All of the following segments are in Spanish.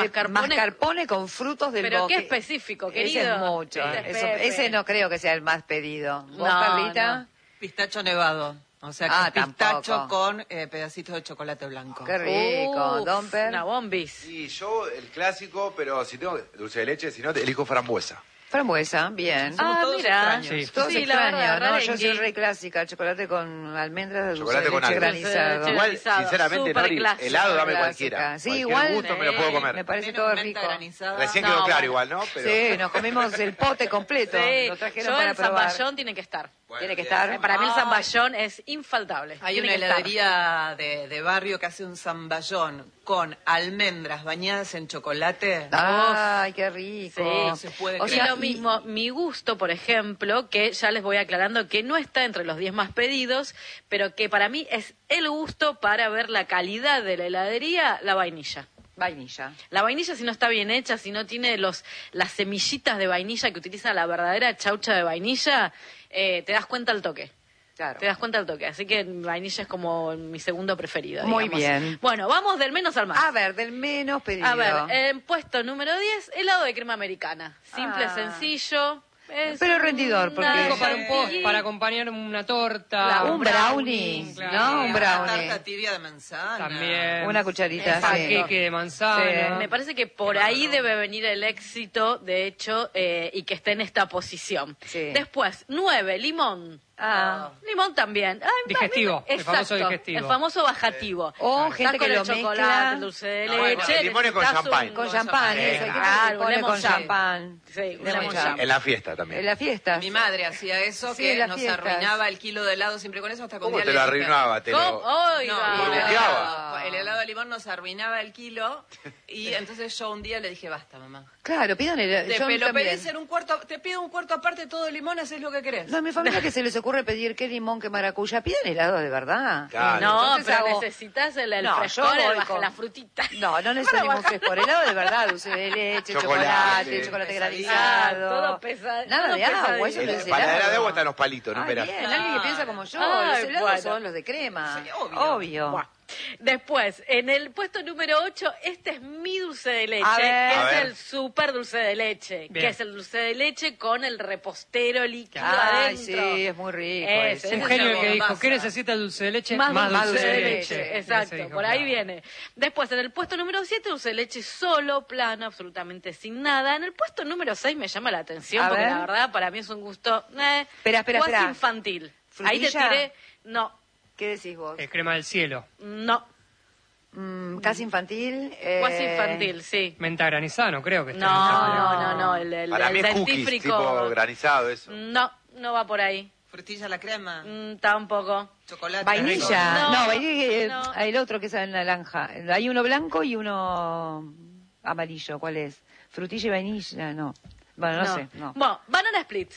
mascarpone con frutos del Pero bosque. qué específico, querido. Ese es mucho. Ese no creo que sea el más pedido. ¿Vos, No, Carlita? no. Pistacho nevado. O sea, que es pistacho tampoco. con pedacitos de chocolate blanco. Qué rico. Uf, Domper. una bombis. Sí, yo el clásico, pero si tengo dulce de leche, si no, elijo frambuesa. Frambuesa, bien. Somos todos mira. extraños. Todos Sí, la extraños, verdad, ¿no? Yo soy rarengue. re clásica. Chocolate con almendras, dulce Chocolate de con leche algo. granizado. Dulce de Igual, granizado, sinceramente, súper Nori, clásico. helado dame Clásica. cualquiera. Sí, Cualquier igual, gusto me lo puedo comer. Me parece Menos todo menta rico. granizada. Recién No, quedó claro bueno. igual, ¿no? Pero... Sí, nos comimos el pote completo. Sí, Lo trajeron yo para el probar. zamballón tiene que estar. Bueno, Tiene que bien. estar. Para mí el Ay. zamballón es infaltable. Hay Tiene una que estar. heladería de barrio que hace un zamballón con almendras bañadas en chocolate. Ay, qué rico. Sí, no se puede O Y sea, lo mismo, mi gusto, por ejemplo, que ya les voy aclarando que no está entre los 10 más pedidos, pero que para mí es el gusto para ver la calidad de la heladería, la vainilla. vainilla. La vainilla, si no está bien hecha, si no tiene las semillitas de vainilla que utiliza la verdadera chaucha de vainilla, te das cuenta al toque. Claro. Te das cuenta al toque. Así que vainilla es como mi segundo preferido. Muy digamos. bien. Bueno, vamos del menos al más. A ver, del menos pedido. A ver, en puesto número 10, helado de crema americana. Simple, sencillo. Es Pero rendidor, porque- una Rico para un post, chantilly. para acompañar una torta. Un brownie, claro. ¿no? Un Una brownie. tarta tibia de manzana. También. Una cucharita, Un sí. panqueque de manzana. Sí. Me parece que por ahí debe venir el éxito, de hecho, y que esté en esta posición. Sí. Después, 9, limón. Ah. Limón también. Ay, Digestivo, el famoso exacto, digestivo. el famoso bajativo. O Estás gente con que el lo chocolate, mezcla. el dulce de No, bueno, leche. el limón es con necesitas champán. Con champán, Sí, eso. ¿Qué claro, se pone lemon con chai. champán? Sí, un Lemon lemon chai. chai. En la fiesta también. En las fiestas. Mi madre hacía eso, Sí, que en las nos fiestas. arruinaba el kilo de helado siempre con eso hasta con ¿Cómo día te le lo dije, arruinaba? Te ¿Cómo? lo... Oiga. No, burbujeaba. el helado de limón nos arruinaba el kilo y entonces yo un día le dije, basta, mamá. Claro, pidan el... Te yo lo también. pedís en un cuarto, te pido un cuarto aparte todo de limón, haces lo que querés. No, a mi familia que se les ocurre pedir qué limón, qué maracuyá. Pidan helado de verdad. Claro. No, Entonces pero hago- necesitas el No, frescor, yo voy con- la frutita. No, no necesito ningún frescor. Helado de verdad, dulce de leche, chocolate, chocolate Pesadito. granizado. Todo Nada todo de agua, eso pesadito. no es Paladera de helado. agua están los palitos, ¿no? Ay, Mirá. bien, alguien que piensa como yo. Ay, Los helados bueno. son los de crema. Sí, obvio. Obvio. Buah. Después, en el puesto número 8, este es mi dulce de leche, A ver. que A es ver. el super dulce de leche, Bien. que es el dulce de leche con el repostero líquido Ay, adentro. sí, es muy rico. Ese, ese. Un ese genio es que el dijo, masa. ¿qué necesita el dulce de leche? Más dulce de leche. Exacto, Ese dijo, por ahí claro. viene. Después, en el puesto número 7, dulce de leche solo, plano, absolutamente sin nada. En el puesto número 6 me llama la atención, A porque ver. la verdad para mí es un gusto Espera, cuasi espera. infantil. Ahí te ¿Frutilla? tiré, no, ¿Qué decís vos? Es crema del cielo. no, Casi infantil. cuasi infantil, sí. Menta granizada, no creo que esté. No, el Para mí es cookies, dentífrico. tipo granizado, eso. No va por ahí. Frutilla a la crema, Tampoco. chocolate. Vainilla. No, No, vainilla. no. El otro que es en naranja. Hay uno blanco y uno amarillo. ¿Cuál es? Frutilla y vainilla, no. Bueno, no sé. No. Bueno, banana split.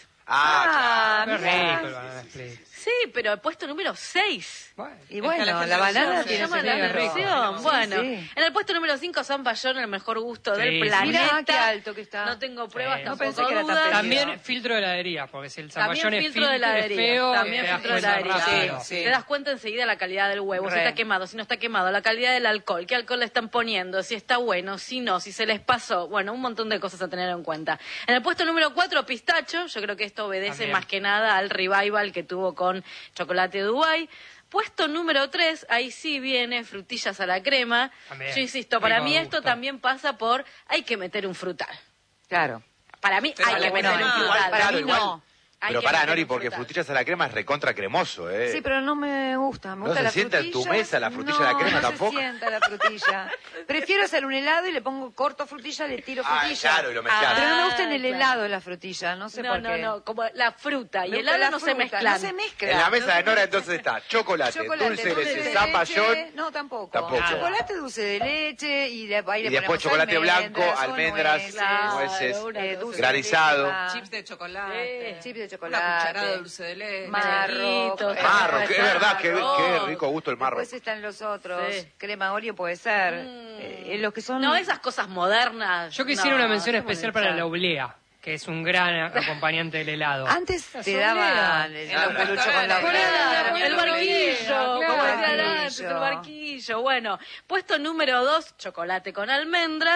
Ah, Qué mirá. rico el banana split. Sí, pero el puesto número 6. Bueno. Y bueno, Es que la la banana generación tiene llama su la negro. atención. Sí, Bueno, sí. en el puesto número 5, Zamballón, el mejor gusto Sí, del sí. planeta. Mirá qué alto que está. No tengo pruebas, Sí. tampoco No pensé que era tan dudas. pedido. También filtro de heladería, porque si el También zamballón es filtro de heladería. feo, También te das filtro de cuenta heladería. rápido. Sí. Te das cuenta enseguida la calidad del huevo, si Re. está quemado, si no está quemado, la calidad del alcohol, qué alcohol le están poniendo, si está bueno, si no, si se les pasó. Bueno, un montón de cosas a tener en cuenta. En el puesto número 4, pistacho. Yo creo que esto obedece También. más que nada al revival que tuvo con chocolate Dubai. Puesto número 3, ahí sí viene frutillas a la crema. También. Yo insisto, para Rico mí esto gusto. también pasa por hay que meter un frutal. Claro. Para mí Pero hay que bueno, meter un igual, frutal. para claro, mí igual. no. Hay Pero que pará, meter Nori, un porque frutal. frutillas a la crema es recontra cremoso, ¿eh? Sí, pero no me gusta. Me ¿No gusta se la sienta en tu frutilla. mesa la frutilla de la crema no tampoco? No se sienta la frutilla. Prefiero hacer un helado y le pongo corto frutilla, le tiro Ah, frutilla. claro, y lo mezclas. Pero no me gusta en el claro. helado la frutilla, no sé No, por no, qué. no, como la fruta y Me el gusta helado la no se fruta, mezclan. No se mezcla. En la mesa No de se Nora mezcla. entonces está chocolate, dulce de leche, zamballón. No, tampoco. Tampoco. Chocolate, dulce de leche y, ahí le Y después ponemos chocolate blanco, almendras, o almendras, nueces, nueces, una cosa dulce de granizado. crema, Chips de chocolate. chips de Una chocolate. cucharada de dulce de leche. Marro. Chiquitos, Marro, que es verdad, qué marro. rico gusto el marro. Después están los otros. Sí. Crema Oreo puede ser. Los que son... No, esas cosas modernas. Yo quisiera no, una mención hacemos especial el para chat. la oblea, que es un gran acompañante del helado. Antes La te sobrera. daban En los los peluches con la restaurantes. Claro, oblea. el barquillo, Claro. como decían Barquillo. antes, el barquillo. Bueno, puesto número 2, chocolate con almendras.